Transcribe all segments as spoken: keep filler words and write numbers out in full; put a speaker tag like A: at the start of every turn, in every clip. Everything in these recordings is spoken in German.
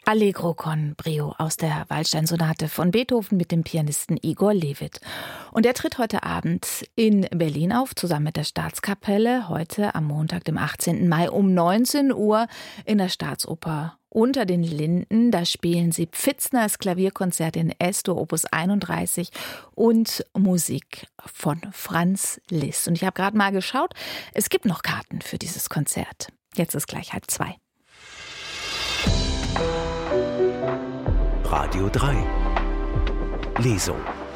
A: Allegro con brio aus der Waldstein-Sonate von Beethoven mit dem Pianisten Igor Levit. Und er tritt heute Abend in Berlin auf, zusammen mit der Staatskapelle, heute am Montag, dem achtzehnten Mai um neunzehn Uhr in der Staatsoper Unter den Linden. Da spielen sie Pfitzners Klavierkonzert in Es-Dur Opus einunddreißig und Musik von Franz Liszt. Und ich habe gerade mal geschaut, es gibt noch Karten für dieses Konzert. Jetzt ist gleich halb zwei.
B: Radio drei. Lesung.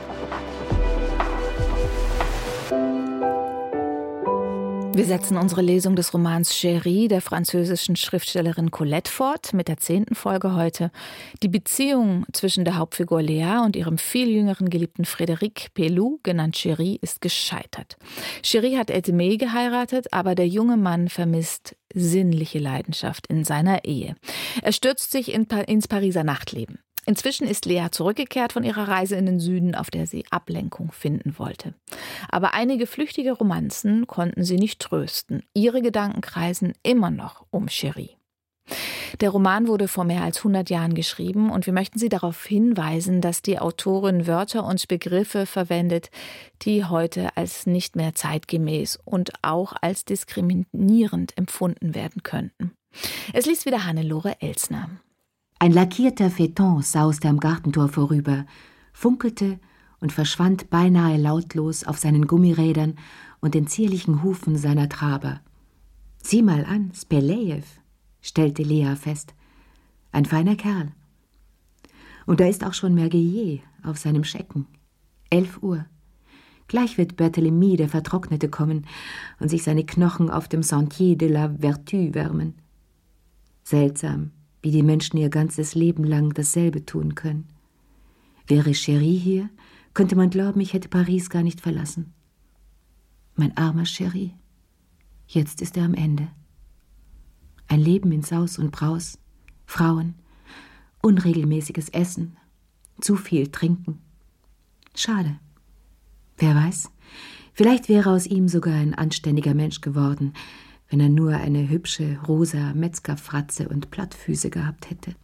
A: Wir setzen unsere Lesung des Romans Chérie der französischen Schriftstellerin Colette fort mit der zehnten Folge heute. Die Beziehung zwischen der Hauptfigur Lea und ihrem viel jüngeren Geliebten Frédéric Pelou, genannt Chérie, ist gescheitert. Chérie hat Edmé geheiratet, aber der junge Mann vermisst sinnliche Leidenschaft in seiner Ehe. Er stürzt sich in pa- ins Pariser Nachtleben. Inzwischen ist Lea zurückgekehrt von ihrer Reise in den Süden, auf der sie Ablenkung finden wollte. Aber einige flüchtige Romanzen konnten sie nicht trösten. Ihre Gedanken kreisen immer noch um Chérie. Der Roman wurde vor mehr als hundert Jahren geschrieben und wir möchten Sie darauf hinweisen, dass die Autorin Wörter und Begriffe verwendet, die heute als nicht mehr zeitgemäß und auch als diskriminierend empfunden werden könnten. Es liest wieder Hannelore Elsner.
C: Ein lackierter Phaeton sauste am Gartentor vorüber, funkelte und verschwand beinahe lautlos auf seinen Gummirädern und den zierlichen Hufen seiner Traber. »Sieh mal an, Spelejew«, stellte Lea fest. »Ein feiner Kerl.« Und da ist auch schon Merguier auf seinem Schecken. Elf Uhr. Gleich wird Barthélemy, der Vertrocknete, kommen und sich seine Knochen auf dem Sentier de la Vertu wärmen. Seltsam, wie die Menschen ihr ganzes Leben lang dasselbe tun können. Wäre Chérie hier, könnte man glauben, ich hätte Paris gar nicht verlassen. Mein armer Chérie, jetzt ist er am Ende. Ein Leben in Saus und Braus, Frauen, unregelmäßiges Essen, zu viel Trinken. Schade. Wer weiß, vielleicht wäre aus ihm sogar ein anständiger Mensch geworden, wenn er nur eine hübsche, rosa Metzgerfratze und Plattfüße gehabt hätte.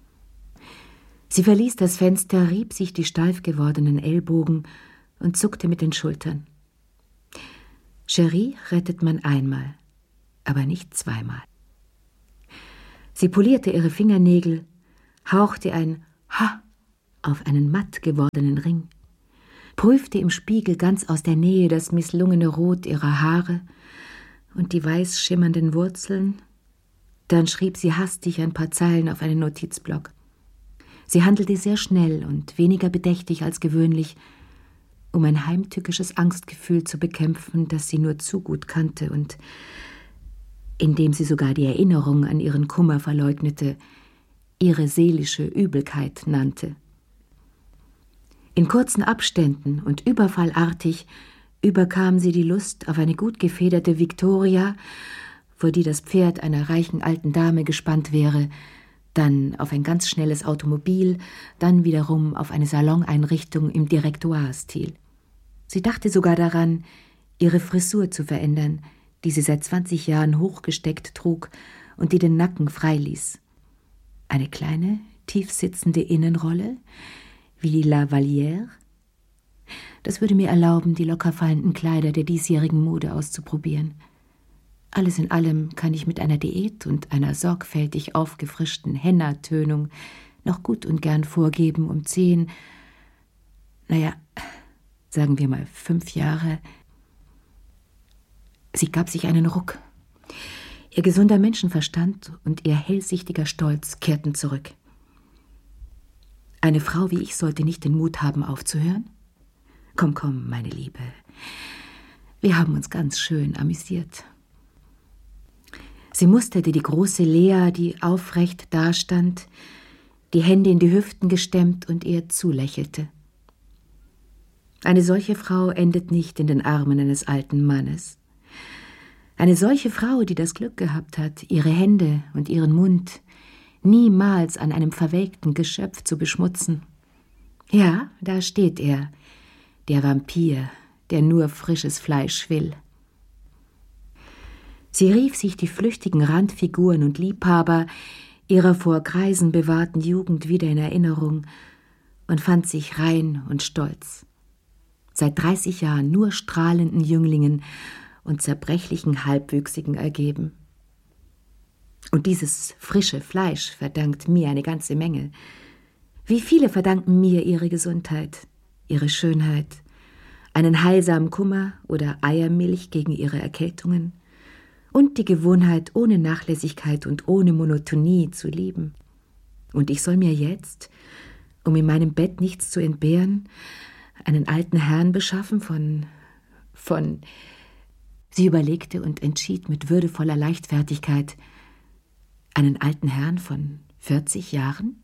C: Sie verließ das Fenster, rieb sich die steif gewordenen Ellbogen und zuckte mit den Schultern. Chérie rettet man einmal, aber nicht zweimal. Sie polierte ihre Fingernägel, hauchte ein Ha auf einen matt gewordenen Ring, prüfte im Spiegel ganz aus der Nähe das misslungene Rot ihrer Haare und die weiß schimmernden Wurzeln. Dann schrieb sie hastig ein paar Zeilen auf einen Notizblock. Sie handelte sehr schnell und weniger bedächtig als gewöhnlich, um ein heimtückisches Angstgefühl zu bekämpfen, das sie nur zu gut kannte und, indem sie sogar die Erinnerung an ihren Kummer verleugnete, ihre seelische Übelkeit nannte. In kurzen Abständen und überfallartig überkam sie die Lust auf eine gut gefederte Victoria, vor die das Pferd einer reichen alten Dame gespannt wäre, dann auf ein ganz schnelles Automobil, dann wiederum auf eine Saloneinrichtung im Direktoire-Stil. Sie dachte sogar daran, ihre Frisur zu verändern, die sie seit zwanzig Jahren hochgesteckt trug und die den Nacken freiließ. Eine kleine, tiefsitzende Innenrolle, wie die La Vallière. Das würde mir erlauben, die locker fallenden Kleider der diesjährigen Mode auszuprobieren. Alles in allem kann ich mit einer Diät und einer sorgfältig aufgefrischten Henna-Tönung noch gut und gern vorgeben, um zehn, naja, sagen wir mal fünf Jahre. Sie gab sich einen Ruck. Ihr gesunder Menschenverstand und ihr hellsichtiger Stolz kehrten zurück. Eine Frau wie ich sollte nicht den Mut haben, aufzuhören? Komm, komm, meine Liebe. Wir haben uns ganz schön amüsiert. Sie musterte die große Lea, die aufrecht dastand, die Hände in die Hüften gestemmt und ihr zulächelte. Eine solche Frau endet nicht in den Armen eines alten Mannes. Eine solche Frau, die das Glück gehabt hat, ihre Hände und ihren Mund niemals an einem verwelkten Geschöpf zu beschmutzen. Ja, da steht er, der Vampir, der nur frisches Fleisch will. Sie rief sich die flüchtigen Randfiguren und Liebhaber, ihrer vor Kreisen bewahrten Jugend wieder in Erinnerung und fand sich rein und stolz. Seit dreißig Jahren nur strahlenden Jünglingen und zerbrechlichen Halbwüchsigen ergeben. Und dieses frische Fleisch verdankt mir eine ganze Menge. Wie viele verdanken mir ihre Gesundheit, ihre Schönheit, einen heilsamen Kummer oder Eiermilch gegen ihre Erkältungen und die Gewohnheit, ohne Nachlässigkeit und ohne Monotonie zu lieben. Und ich soll mir jetzt, um in meinem Bett nichts zu entbehren, einen alten Herrn beschaffen von, von... Sie überlegte und entschied mit würdevoller Leichtfertigkeit, einen alten Herrn von vierzig Jahren?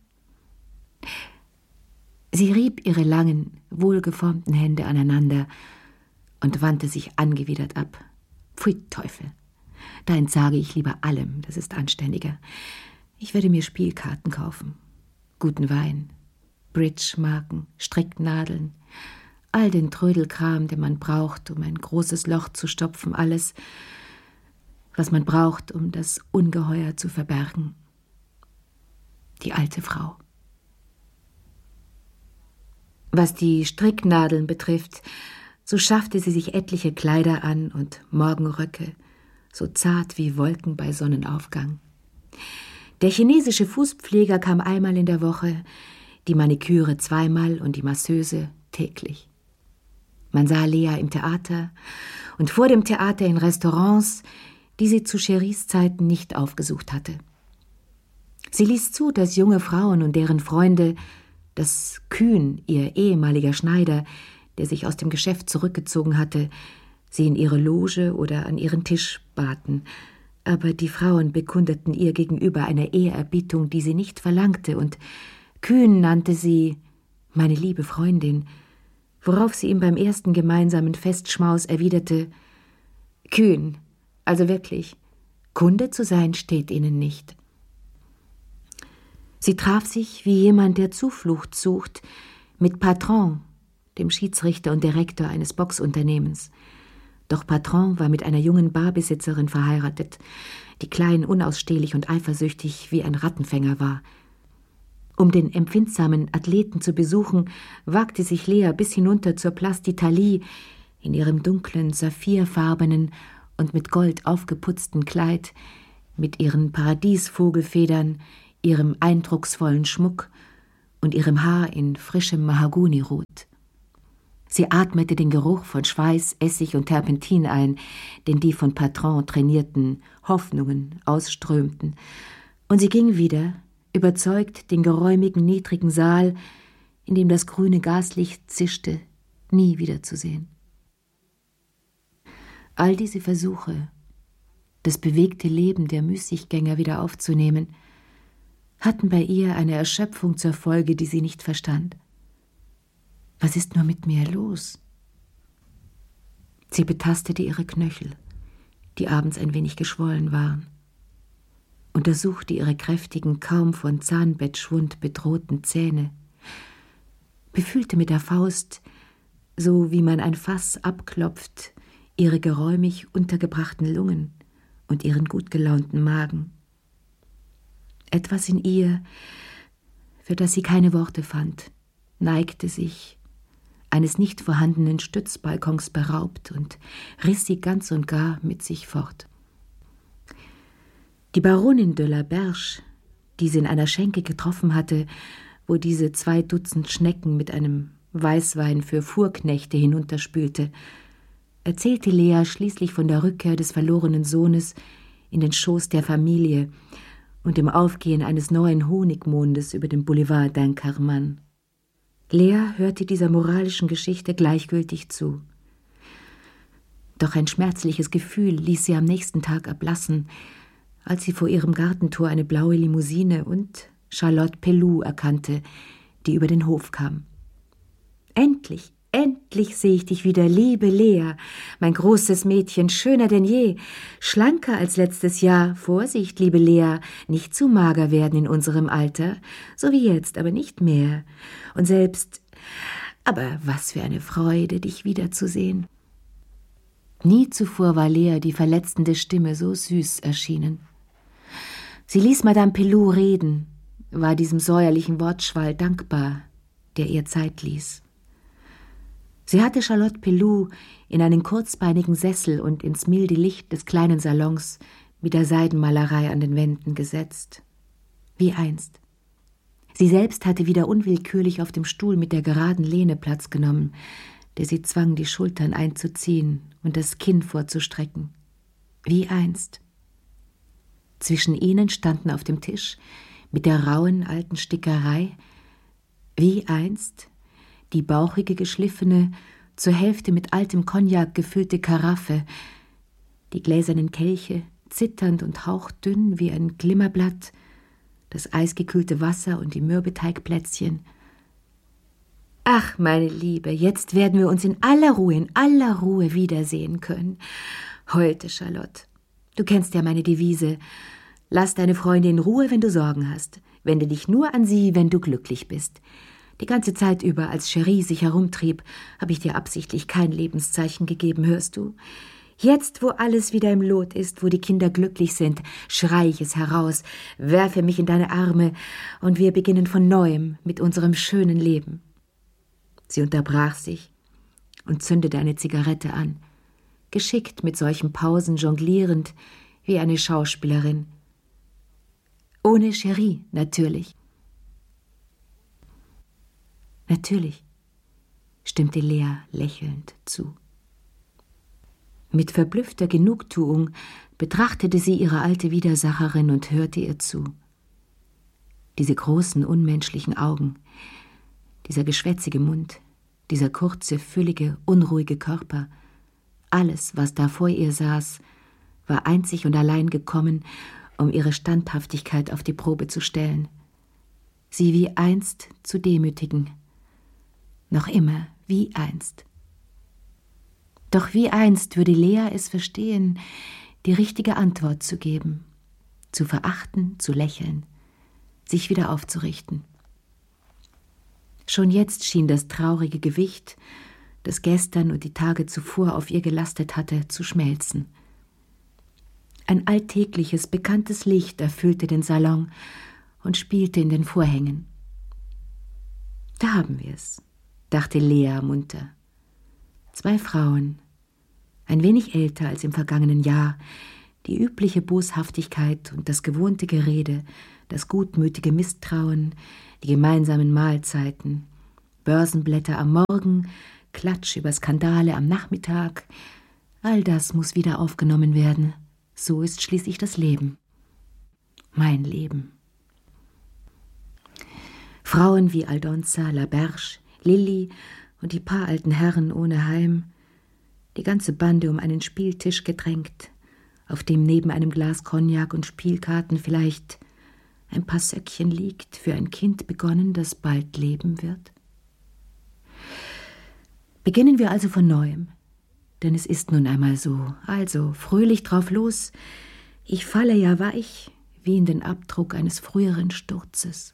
C: Sie rieb ihre langen, wohlgeformten Hände aneinander und wandte sich angewidert ab. Pfui Teufel, da entsage ich lieber allem, das ist anständiger. Ich werde mir Spielkarten kaufen, guten Wein, Bridge-Marken, Stricknadeln, all den Trödelkram, den man braucht, um ein großes Loch zu stopfen, alles, was man braucht, um das Ungeheuer zu verbergen. Die alte Frau. Was die Stricknadeln betrifft, so schaffte sie sich etliche Kleider an und Morgenröcke, so zart wie Wolken bei Sonnenaufgang. Der chinesische Fußpfleger kam einmal in der Woche, die Maniküre zweimal und die Masseuse täglich. Man sah Lea im Theater und vor dem Theater in Restaurants, die sie zu Cheries Zeiten nicht aufgesucht hatte. Sie ließ zu, dass junge Frauen und deren Freunde, dass Kühn, ihr ehemaliger Schneider, der sich aus dem Geschäft zurückgezogen hatte, sie in ihre Loge oder an ihren Tisch baten. Aber die Frauen bekundeten ihr gegenüber eine Ehrerbietung, die sie nicht verlangte, und Kühn nannte sie meine liebe Freundin, worauf sie ihm beim ersten gemeinsamen Festschmaus erwiderte: Kühn, also wirklich, Kunde zu sein steht Ihnen nicht. Sie traf sich, wie jemand, der Zuflucht sucht, mit Patron, dem Schiedsrichter und Direktor eines Boxunternehmens. Doch Patron war mit einer jungen Barbesitzerin verheiratet, die klein, unausstehlich und eifersüchtig wie ein Rattenfänger war. Um den empfindsamen Athleten zu besuchen, wagte sich Lea bis hinunter zur Place d'Italie in ihrem dunklen, saphirfarbenen und mit Gold aufgeputzten Kleid, mit ihren Paradiesvogelfedern, ihrem eindrucksvollen Schmuck und ihrem Haar in frischem Mahagonirot. Sie atmete den Geruch von Schweiß, Essig und Terpentin ein, den die von Patron trainierten Hoffnungen ausströmten, und sie ging wieder, überzeugt, den geräumigen, niedrigen Saal, in dem das grüne Gaslicht zischte, nie wiederzusehen. All diese Versuche, das bewegte Leben der Müßiggänger wieder aufzunehmen, hatten bei ihr eine Erschöpfung zur Folge, die sie nicht verstand. Was ist nur mit mir los? Sie betastete ihre Knöchel, die abends ein wenig geschwollen waren, untersuchte ihre kräftigen, kaum von Zahnbettschwund bedrohten Zähne, befühlte mit der Faust, so wie man ein Fass abklopft, ihre geräumig untergebrachten Lungen und ihren gut gelaunten Magen. Etwas in ihr, für das sie keine Worte fand, neigte sich, eines nicht vorhandenen Stützbalkons beraubt, und riss sie ganz und gar mit sich fort. Die Baronin de la Berge, die sie in einer Schenke getroffen hatte, wo diese zwei Dutzend Schnecken mit einem Weißwein für Fuhrknechte hinunterspülte, erzählte Lea schließlich von der Rückkehr des verlorenen Sohnes in den Schoß der Familie und dem Aufgehen eines neuen Honigmondes über dem Boulevard d'Incarman. Lea hörte dieser moralischen Geschichte gleichgültig zu. Doch ein schmerzliches Gefühl ließ sie am nächsten Tag erblassen, als sie vor ihrem Gartentor eine blaue Limousine und Charlotte Pelou erkannte, die über den Hof kam. »Endlich, endlich sehe ich dich wieder, liebe Lea, mein großes Mädchen, schöner denn je, schlanker als letztes Jahr. Vorsicht, liebe Lea, nicht zu mager werden in unserem Alter, so wie jetzt, aber nicht mehr. Und selbst, aber was für eine Freude, dich wiederzusehen.« Nie zuvor war Lea die verletzende Stimme so süß erschienen. Sie ließ Madame Pelou reden, war diesem säuerlichen Wortschwall dankbar, der ihr Zeit ließ. Sie hatte Charlotte Pelou in einen kurzbeinigen Sessel und ins milde Licht des kleinen Salons mit der Seidenmalerei an den Wänden gesetzt. Wie einst. Sie selbst hatte wieder unwillkürlich auf dem Stuhl mit der geraden Lehne Platz genommen, der sie zwang, die Schultern einzuziehen und das Kinn vorzustrecken. Wie einst. Zwischen ihnen standen auf dem Tisch mit der rauen alten Stickerei, wie einst, die bauchige, geschliffene, zur Hälfte mit altem Cognac gefüllte Karaffe, die gläsernen Kelche, zitternd und hauchdünn wie ein Glimmerblatt, das eisgekühlte Wasser und die Mürbeteigplätzchen. Ach, meine Liebe, jetzt werden wir uns in aller Ruhe, in aller Ruhe wiedersehen können. Heute, Charlotte, du kennst ja meine Devise. Lass deine Freunde in Ruhe, wenn du Sorgen hast. Wende dich nur an sie, wenn du glücklich bist. Die ganze Zeit über, als Cherie sich herumtrieb, habe ich dir absichtlich kein Lebenszeichen gegeben, hörst du? Jetzt, wo alles wieder im Lot ist, wo die Kinder glücklich sind, schrei ich es heraus, werfe mich in deine Arme und wir beginnen von Neuem mit unserem schönen Leben. Sie unterbrach sich und zündete eine Zigarette an, geschickt mit solchen Pausen jonglierend wie eine Schauspielerin. Ohne Cherie, natürlich. Natürlich, stimmte Lea lächelnd zu. Mit verblüffter Genugtuung betrachtete sie ihre alte Widersacherin und hörte ihr zu. Diese großen, unmenschlichen Augen, dieser geschwätzige Mund, dieser kurze, füllige, unruhige Körper, alles, was da vor ihr saß, war einzig und allein gekommen, um ihre Standhaftigkeit auf die Probe zu stellen, sie wie einst zu demütigen, noch immer wie einst. Doch wie einst würde Lea es verstehen, die richtige Antwort zu geben, zu verachten, zu lächeln, sich wieder aufzurichten. Schon jetzt schien das traurige Gewicht, das gestern und die Tage zuvor auf ihr gelastet hatte, zu schmelzen. Ein alltägliches, bekanntes Licht erfüllte den Salon und spielte in den Vorhängen. Da haben wir es, dachte Lea munter. Zwei Frauen, ein wenig älter als im vergangenen Jahr, die übliche Boshaftigkeit und das gewohnte Gerede, das gutmütige Misstrauen, die gemeinsamen Mahlzeiten, Börsenblätter am Morgen, Klatsch über Skandale am Nachmittag, all das muss wieder aufgenommen werden. So ist schließlich das Leben. Mein Leben. Frauen wie Aldonza, Laberge, Lilli und die paar alten Herren ohne Heim, die ganze Bande um einen Spieltisch gedrängt, auf dem neben einem Glas Cognac und Spielkarten vielleicht ein paar Söckchen liegt, für ein Kind begonnen, das bald leben wird. Beginnen wir also von Neuem, denn es ist nun einmal so. Also, fröhlich drauf los, ich falle ja weich, wie in den Abdruck eines früheren Sturzes.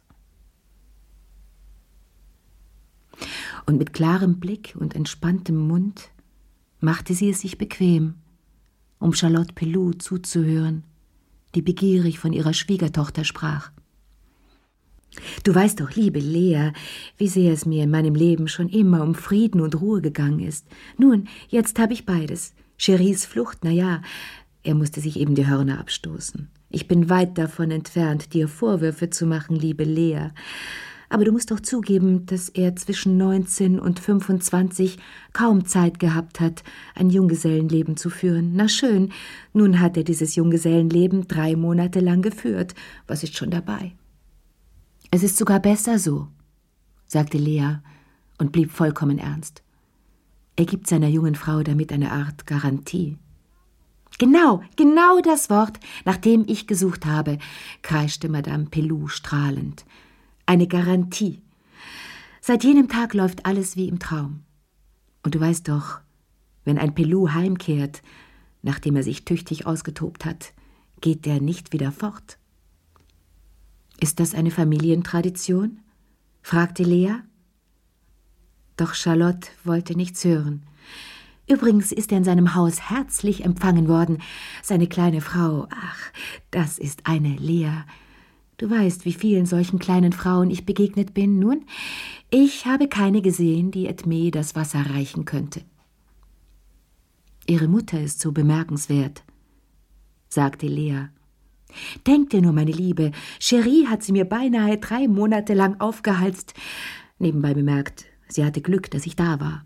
C: Und mit klarem Blick und entspanntem Mund machte sie es sich bequem, um Charlotte Pelou zuzuhören, die begierig von ihrer Schwiegertochter sprach. Du weißt doch, liebe Lea, wie sehr es mir in meinem Leben schon immer um Frieden und Ruhe gegangen ist. Nun, jetzt habe ich beides. Cheries Flucht, na ja, er musste sich eben die Hörner abstoßen. Ich bin weit davon entfernt, dir Vorwürfe zu machen, liebe Lea. Aber du musst doch zugeben, dass er zwischen neunzehn und fünfundzwanzig kaum Zeit gehabt hat, ein Junggesellenleben zu führen. Na schön, nun hat er dieses Junggesellenleben drei Monate lang geführt. Was ist schon dabei? Es ist sogar besser so, sagte Lea und blieb vollkommen ernst. Er gibt seiner jungen Frau damit eine Art Garantie. Genau, genau das Wort, nach dem ich gesucht habe, kreischte Madame Pelou strahlend. Eine Garantie. Seit jenem Tag läuft alles wie im Traum. Und du weißt doch, wenn ein Pelou heimkehrt, nachdem er sich tüchtig ausgetobt hat, geht der nicht wieder fort. Ist das eine Familientradition? Fragte Lea. Doch Charlotte wollte nichts hören. Übrigens ist er in seinem Haus herzlich empfangen worden. Seine kleine Frau, ach, das ist eine Lea. Du weißt, wie vielen solchen kleinen Frauen ich begegnet bin. Nun, ich habe keine gesehen, die Edmé das Wasser reichen könnte. Ihre Mutter ist so bemerkenswert, sagte Lea. Denk dir nur, meine Liebe, Cherie hat sie mir beinahe drei Monate lang aufgehalst. Nebenbei bemerkt, sie hatte Glück, dass ich da war.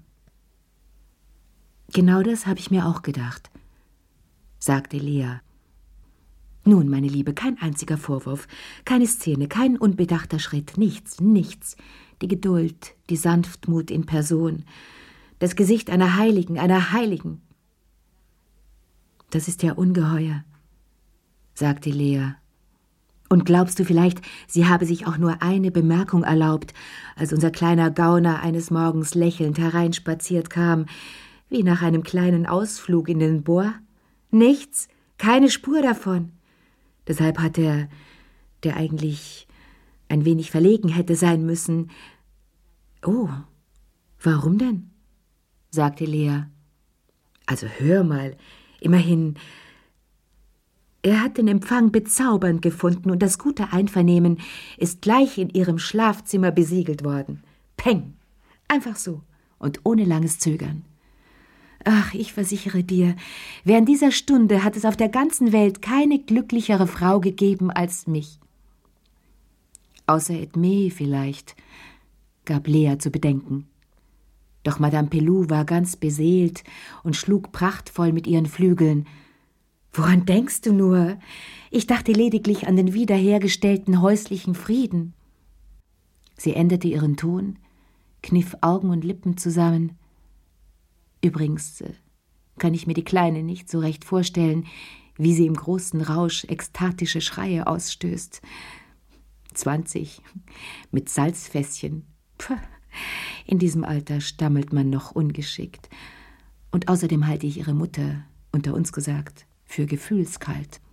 C: Genau das habe ich mir auch gedacht, sagte Lea. Nun, meine Liebe, kein einziger Vorwurf, keine Szene, kein unbedachter Schritt, nichts, nichts. Die Geduld, die Sanftmut in Person, das Gesicht einer Heiligen, einer Heiligen. Das ist ja ungeheuer, sagte Lea. Und glaubst du vielleicht, sie habe sich auch nur eine Bemerkung erlaubt, als unser kleiner Gauner eines Morgens lächelnd hereinspaziert kam, wie nach einem kleinen Ausflug in den Bois? Nichts, keine Spur davon. Deshalb hat er, der eigentlich ein wenig verlegen hätte sein müssen. »Oh, warum denn?« sagte Lea. »Also hör mal, immerhin, er hat den Empfang bezaubernd gefunden und das gute Einvernehmen ist gleich in ihrem Schlafzimmer besiegelt worden. Peng, einfach so und ohne langes Zögern. Ach, ich versichere dir, während dieser Stunde hat es auf der ganzen Welt keine glücklichere Frau gegeben als mich.« »Außer Edmé vielleicht«, gab Lea zu bedenken. Doch Madame Peloux war ganz beseelt und schlug prachtvoll mit ihren Flügeln. »Woran denkst du nur? Ich dachte lediglich an den wiederhergestellten häuslichen Frieden.« Sie änderte ihren Ton, kniff Augen und Lippen zusammen. Übrigens kann ich mir die Kleine nicht so recht vorstellen, wie sie im großen Rausch ekstatische Schreie ausstößt. Zwanzig, mit Salzfässchen. Puh, in diesem Alter stammelt man noch ungeschickt. Und außerdem halte ich ihre Mutter, unter uns gesagt, für gefühlskalt.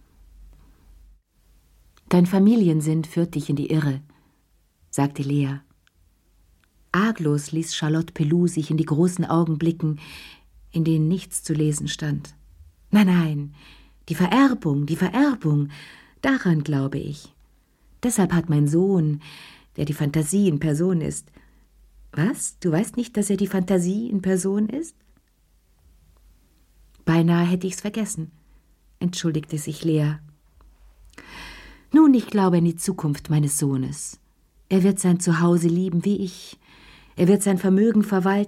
C: »Dein Familiensinn führt dich in die Irre«, sagte Lea. Arglos ließ Charlotte Peloux sich in die großen Augen blicken, in denen nichts zu lesen stand. »Nein, nein, die Vererbung, die Vererbung, daran glaube ich. Deshalb hat mein Sohn, der die Fantasie in Person ist...« »Was? Du weißt nicht, dass er die Fantasie in Person ist?« »Beinahe hätte ich's vergessen«, entschuldigte sich Lea. »Nun, ich glaube an die Zukunft meines Sohnes. Er wird sein Zuhause lieben wie ich. Er wird sein Vermögen verwalten